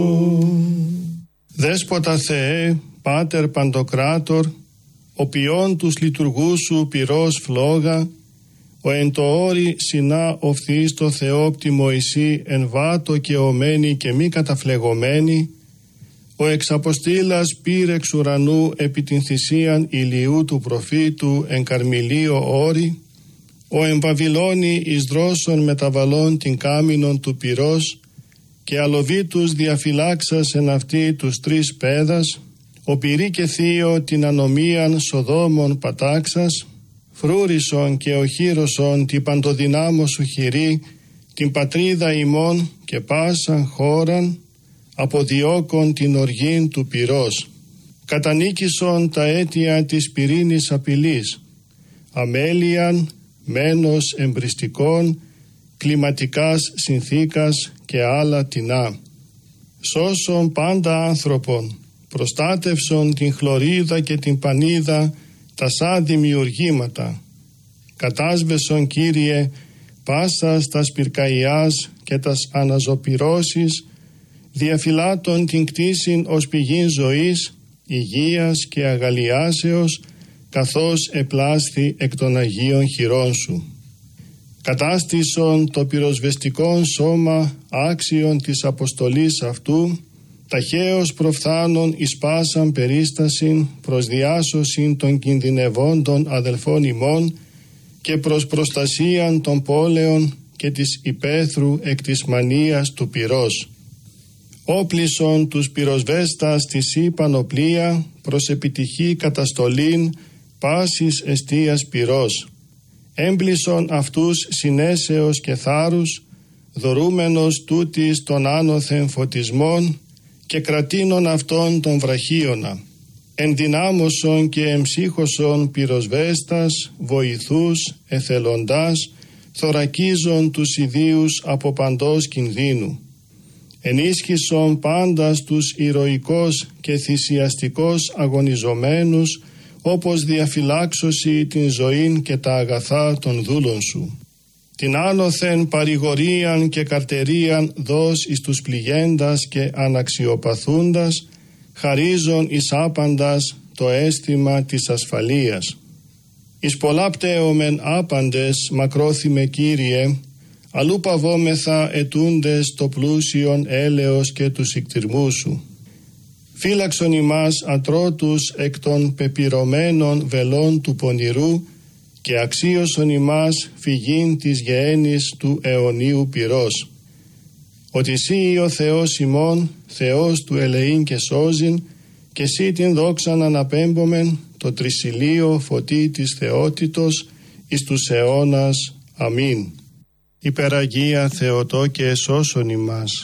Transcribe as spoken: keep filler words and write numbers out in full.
Δέσποτα Θεέ, Πάτερ Παντοκράτορ, ο ποιόν τους λειτουργούς σου πυρός φλόγα, ο εν το όρι συνά οφθείς το Θεόπτιμο εσύ εν βάτο και ομένη και μη καταφλεγωμένη, ο εξαποστήλας πήρε εξ ουρανού επί την θυσίαν ηλιού του προφήτου εν Καρμιλίο όρη, ο εν Βαβυλώνη εις δρόσων μεταβαλών την κάμινον του πυρός και αλοβήτους διαφυλάξας εν αυτή τους τρεις πέδας, ο πυρή και θείο την ανομίαν Σοδόμων πατάξας, φρούρισον και οχύρωσον την παντοδυνάμω σου χειρή, την πατρίδα ημών και πάσαν χώραν, αποδιώκον την οργήν του πυρός. Κατανίκησον τα αίτια της πυρήνης απειλής, αμέλιαν, μένος εμπριστικών, κλιματικάς συνθήκας και άλλα τινά. Σώσον πάντα άνθρωπον, προστάτευσον την χλωρίδα και την πανίδα, τα σαν δημιουργήματα. Κατάσβεσον, Κύριε, πάσας τας πυρκαϊάς και τας αναζωπυρώσεις, διαφυλάτων την κτήσιν ως πηγήν ζωής, υγείας και αγαλιάσεως, καθώς επλάσθη εκ των Αγίων χειρών σου. Κατάστησον το πυροσβεστικόν σώμα άξιον της αποστολής αυτού, ταχαίως προφθάνων εις πάσαν περίστασιν προς διάσωσιν των κινδυνευόντων αδελφών ημών και προς προστασίαν των πόλεων και της υπαίθρου εκ της μανίας του πυρός. Όπλισον τους πυροσβέστας της η πανοπλία προς επιτυχή καταστολήν πάσης εστίας πυρός. Έμπλησον αυτούς συνέσεως και θάρρους, δωρούμενος τούτης των άνωθεν φωτισμών και κρατήνων αυτών των βραχίωνα. Ενδυνάμωσον και εμψύχωσον πυροσβέστας, βοηθούς, εθελοντάς, θωρακίζον τους ιδίους από παντός κινδύνου. Ενίσχυσον πάντα τους ηρωικός και θυσιαστικός αγωνιζομένους, όπως διαφυλάξωση την ζωήν και τα αγαθά των δούλων σου. Την άνωθεν παρηγορίαν και καρτερίαν δώσ' εις τους πληγέντας και αναξιοπαθούντας, χαρίζον εις άπαντας το αίσθημα της ασφαλείας. Εις πολλά πτέωμεν άπαντες μακρόθυμε, Κύριε, αλλού παβόμεθα ετούντες το πλούσιον έλεος και τους ικτυρμούς σου. Φύλαξον ημάς ατρότους εκ των πεπυρωμένων βελών του πονηρού και αξίωσον ημάς φυγήν της γεένης του αιωνίου πυρός. Ότι Συ ο Θεός ημών, Θεός του ελεήν και σώζειν, και Συ την δόξαν αναπέμπομεν το τρισιλίο φωτί της θεότητος εις τους αιώνας. Αμήν. Υπεραγία Θεοτό και εσώσον ημάς.